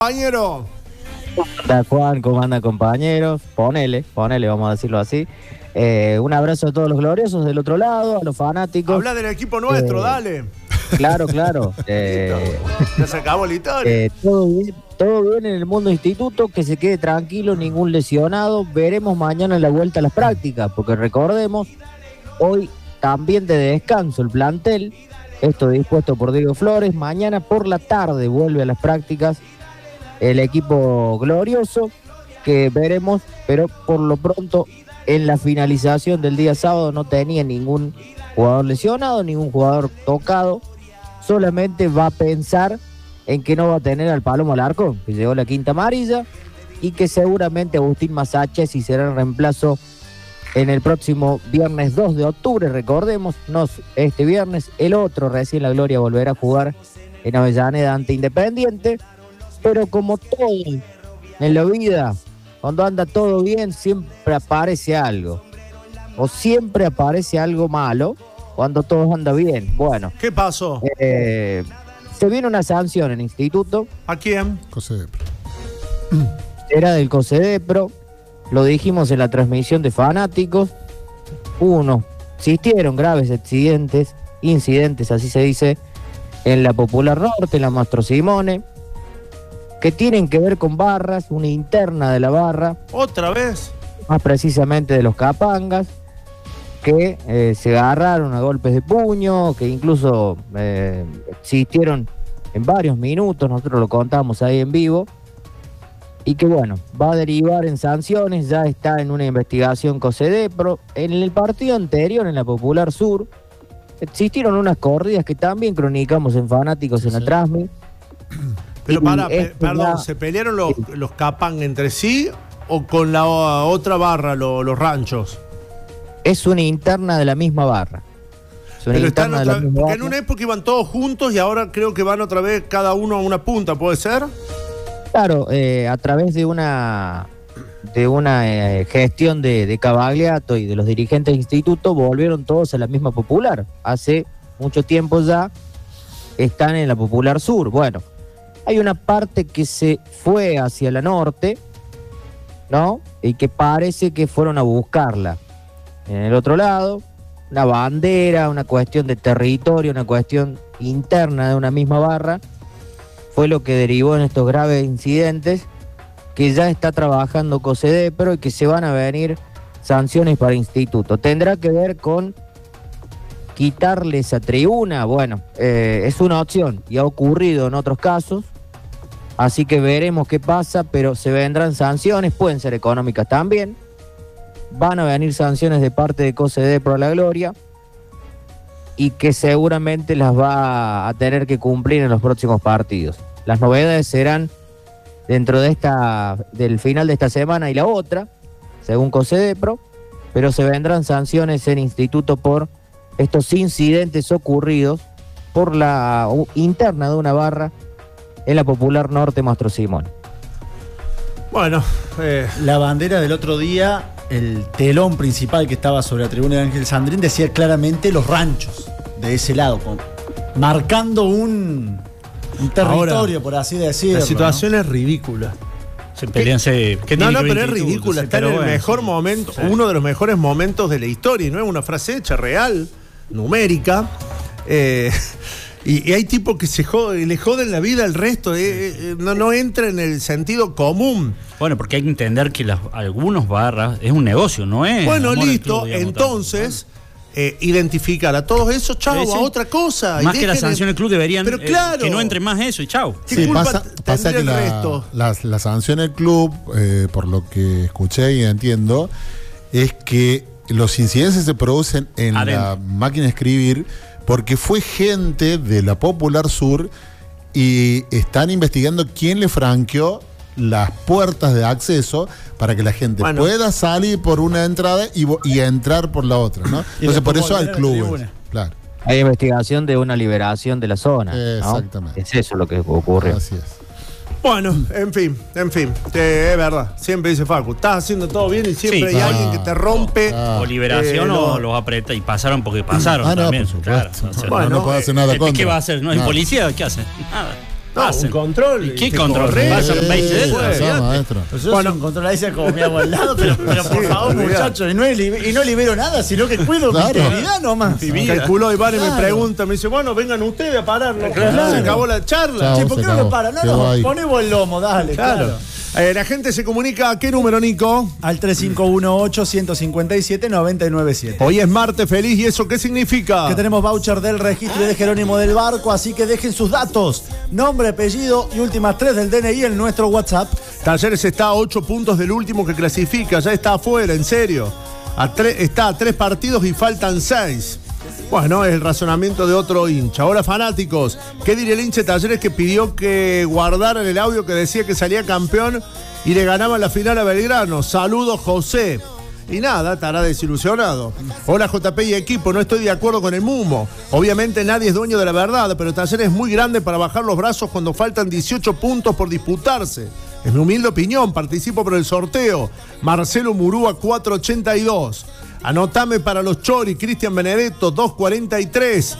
Compañero. Hola Juan, ¿cómo andan compañeros? Ponele, vamos a decirlo así. Un abrazo a todos los gloriosos del otro lado, a los fanáticos. Habla del equipo nuestro, dale. Claro. Ya se acabó la historia. Todo bien en el mundo instituto, que se quede tranquilo, ningún lesionado. Veremos mañana en la vuelta a las prácticas, porque recordemos, hoy también de descanso el plantel, esto dispuesto por Diego Flores. Mañana por la tarde vuelve a las prácticas el equipo glorioso, que veremos, pero por lo pronto en la finalización del día sábado no tenía ningún jugador lesionado, ningún jugador tocado. Solamente va a pensar en que no va a tener al Palomo Alarcón, que llegó la quinta amarilla, y que seguramente Agustín Masachesi será el reemplazo en el próximo viernes 2 de octubre, recordemos, no este viernes, el otro. Recién la Gloria volverá a jugar en Avellaneda ante Independiente. Pero como todo en la vida, cuando anda todo bien, siempre aparece algo. O siempre aparece algo malo cuando todo anda bien. Bueno. ¿Qué pasó? Se viene una sanción en instituto. ¿A quién? Cocedepro. Era del Cocedepro. Lo dijimos en la transmisión de fanáticos. Existieron graves incidentes, así se dice, en la Popular Norte, en la Mastro Simone, que tienen que ver con barras, una interna de la barra. ¿Otra vez? Más precisamente de los capangas, que se agarraron a golpes de puño, que incluso existieron en varios minutos, nosotros lo contamos ahí en vivo, y que bueno, va a derivar en sanciones. Ya está en una investigación Cocedepro. En el partido anterior, en la Popular Sur, existieron unas corridas que también cronicamos en Fanáticos en la Transmi. Pero perdón, ¿se pelearon los Capang entre sí o con la otra barra, los ranchos? Es una interna de la misma barra. Pero están porque en una época iban todos juntos y ahora creo que van otra vez cada uno a una punta, ¿puede ser? Claro, a través de una gestión de Cavagliato y de los dirigentes del instituto, volvieron todos a la misma Popular. Hace mucho tiempo ya están en la Popular Sur. Bueno, hay una parte que se fue hacia la norte, ¿no? Y que parece que fueron a buscarla. En el otro lado, una bandera, una cuestión de territorio, una cuestión interna de una misma barra, fue lo que derivó en estos graves incidentes, que ya está trabajando Cocedepro y que se van a venir sanciones para instituto. Tendrá que ver con quitarle esa tribuna. Bueno, es una opción y ha ocurrido en otros casos, así que veremos qué pasa, pero se vendrán sanciones, pueden ser económicas también. Van a venir sanciones de parte de Cocedepro a la Gloria, y que seguramente las va a tener que cumplir en los próximos partidos. Las novedades serán dentro del final de esta semana y la otra, según Cocedepro, pero se vendrán sanciones en instituto por estos incidentes ocurridos por la interna de una barra en la Popular Norte Mastro Simón. Bueno, la bandera del otro día, el telón principal que estaba sobre la tribuna de Ángel Sandrín, decía claramente los ranchos de ese lado, marcando un territorio. Ahora, por así decirlo. La situación, ¿no?, es ridícula. Se pelean, pero es ridícula. Está en el mejor momento, sí, uno de los mejores momentos de la historia, y no es una frase hecha, real, numérica. Y hay tipos que le joden la vida al resto, no entra en el sentido común. Bueno, porque hay que entender que algunos barras es un negocio, no es. Bueno, listo, entonces identificar a todos esos, chao, a otra cosa. Más que la sanción del club deberían, pero claro, que no entre más eso y chao. ¿Qué culpa pasa que el resto? La sanción del club, por lo que escuché y entiendo, es que los incidentes se producen en la máquina de escribir, porque fue gente de la Popular Sur y están investigando quién le franqueó las puertas de acceso para que la gente pueda salir por una entrada y entrar por la otra, ¿no? Entonces por eso al club. Claro. Hay investigación de una liberación de la zona, ¿no? Exactamente. Es eso lo que ocurre. Así es. Bueno, en fin, es verdad, siempre dice Facu, estás haciendo todo bien y siempre hay alguien que te rompe. O liberación o los aprieta, y pasaron porque pasaron también. Por supuesto. Claro, no puede hacer nada contra. ¿Qué va a hacer? ¿No? ¿El policía qué hace? Nada. No, un control. ¿Y qué control? Pasan 20 de ellos. Maestro. Bueno, un control ahí sea como me hago al lado, pero por favor, muchachos, y no libero nada, sino que cuido mi integridad nomás. Calculó Iván y me pregunta, me dice, bueno, vengan ustedes a pararlo. Se acabó la charla. Che, ¿por qué no lo paran? No, ponemos el lomo, dale, claro. La gente se comunica a qué número, Nico? Al 3518-157-997. Hoy es martes feliz, ¿y eso qué significa? Que tenemos voucher del registro de Jerónimo del Barco, así que dejen sus datos, nombre, apellido y últimas 3 del DNI en nuestro WhatsApp. Talleres está a 8 puntos del último que clasifica, ya está afuera, en serio. Está a 3 partidos y faltan 6. Bueno, es el razonamiento de otro hincha. Hola, fanáticos. ¿Qué diría el hincha de Talleres que pidió que guardaran el audio que decía que salía campeón y le ganaban la final a Belgrano? Saludos, José. Y nada, estará desilusionado. Hola, JP y equipo, no estoy de acuerdo con el Mumo. Obviamente nadie es dueño de la verdad, pero Talleres es muy grande para bajar los brazos cuando faltan 18 puntos por disputarse. Es mi humilde opinión, participo por el sorteo. Marcelo Murúa 482. Anotame para los Chori, Cristian Benedetto 243.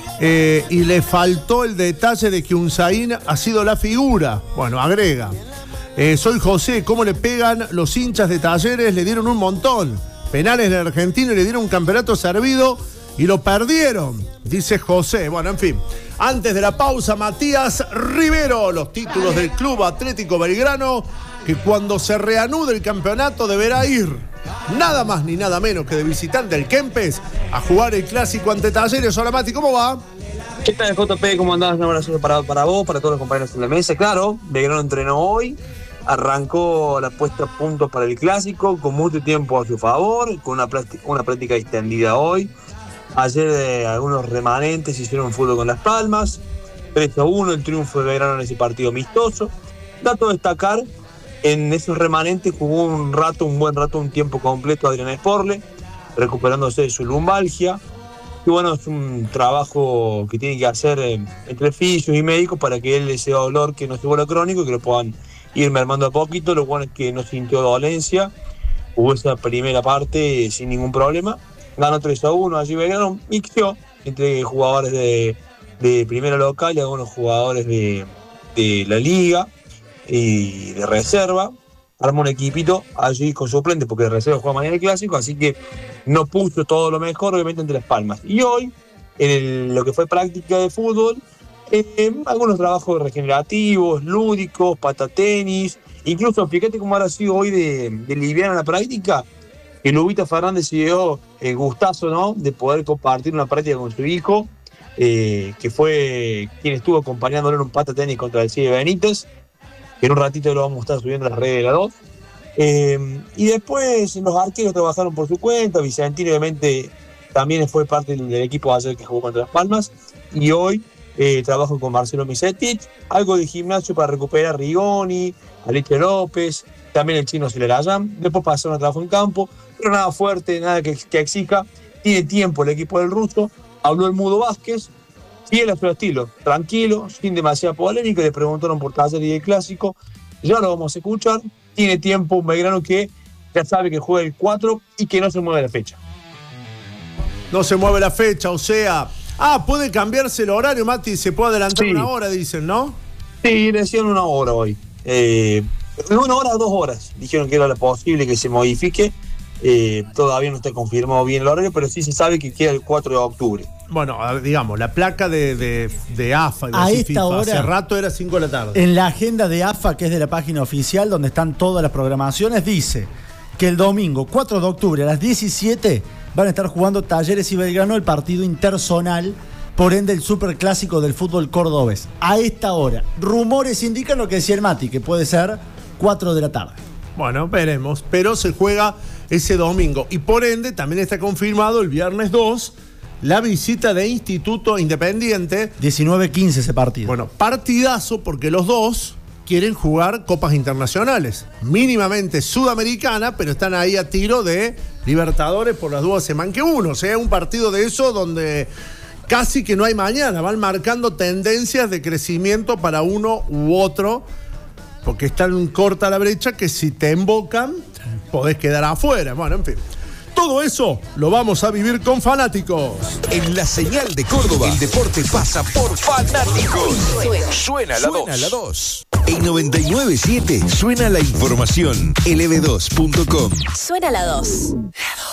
Y le faltó el detalle de que Unzaín ha sido la figura. Bueno, agrega. Soy José, ¿cómo le pegan los hinchas de Talleres? Le dieron un montón. Penales de Argentino y le dieron un campeonato servido y lo perdieron, dice José. Bueno, en fin. Antes de la pausa, Matías Rivero, los títulos del Club Atlético Belgrano, que cuando se reanude el campeonato deberá ir nada más ni nada menos que de visitante al Kempes a jugar el clásico ante Talleres. Hola, Mati, ¿cómo va? ¿Qué tal, JP? ¿Cómo andás? Un abrazo para vos, para todos los compañeros en la mesa. Claro, Belgrano entrenó hoy, arrancó la puesta a punto para el clásico con mucho tiempo a su favor, con una práctica extendida hoy. Ayer algunos remanentes hicieron fútbol con Las Palmas, 3-1 el triunfo de Belgrano en ese partido amistoso. Dato a destacar, en esos remanentes jugó un buen rato, un tiempo completo Adrián Esporle, recuperándose de su lumbalgia. Y bueno, es un trabajo que tiene que hacer entre fisios y médicos para que él ese dolor que no se vuelva crónico y que lo puedan ir mermando a poquito. Lo bueno es que no sintió dolencia, jugó esa primera parte sin ningún problema. Ganó 3-1, allí Belgrano mixeó entre jugadores de primera local y algunos jugadores de la liga y de reserva. Armó un equipito allí con suplente porque de reserva juega mañana el clásico, así que no puso todo lo mejor, obviamente, entre Las Palmas. Y hoy, en lo que fue práctica de fútbol, algunos trabajos regenerativos, lúdicos, patatenis, incluso fíjate cómo habrá sido hoy de liviana la práctica. Que Lubita Fernández se dio el gustazo, ¿no?, de poder compartir una práctica con su hijo, que fue quien estuvo acompañándolo en un patatenis contra el CIE Benítez, que en un ratito lo vamos a estar subiendo a las redes de la 2. Y después los arqueros trabajaron por su cuenta. Vicentino obviamente también fue parte del equipo ayer que jugó contra Las Palmas. Y hoy trabajo con Marcelo Misetic, algo de gimnasio para recuperar a Rigoni, a Alicia López, también el chino Celerayán. Después pasaron a trabajo en campo, pero nada fuerte, nada que exija. Tiene tiempo el equipo del ruso. Habló el Mudo Vázquez, fiel a su estilo, tranquilo, sin demasiada polémica. Le preguntaron por Talleres y el clásico. Ya lo vamos a escuchar. Tiene tiempo un Belgrano que ya sabe que juega el 4 y que no se mueve la fecha. No se mueve la fecha, o sea... puede cambiarse el horario, Mati, se puede adelantar una hora, dicen, ¿no? Sí, decían una hora hoy. 1 hora o 2 horas. Dijeron que era posible que se modifique. Todavía no está confirmado bien el horario, pero sí se sabe que queda el 4 de octubre. Bueno, digamos, la placa de AFA y a esta FIFA, hora, hace rato era 5 de la tarde. En la agenda de AFA, que es de la página oficial, donde están todas las programaciones, dice que el domingo 4 de octubre a las 17 van a estar jugando Talleres y Belgrano el partido interzonal, por ende el superclásico del fútbol cordobés. A esta hora, rumores indican lo que decía el Mati, que puede ser 4 de la tarde. Bueno, veremos, pero se juega ese domingo. Y por ende también está confirmado el viernes 2 la visita de Instituto Independiente. 19-15 ese partido. Bueno, partidazo porque los dos quieren jugar copas internacionales, mínimamente sudamericana, pero están ahí a tiro de Libertadores, por las dudas se manque uno. O sea, un partido de eso donde casi que no hay mañana, van marcando tendencias de crecimiento para uno u otro, porque es tan corta la brecha que si te embocan, podés quedar afuera. Bueno, en fin. Todo eso lo vamos a vivir con Fanáticos. En la señal de Córdoba, el deporte pasa por Fanáticos. Suena la 2. En 99.7 suena la información. LB2.com. Suena la 2.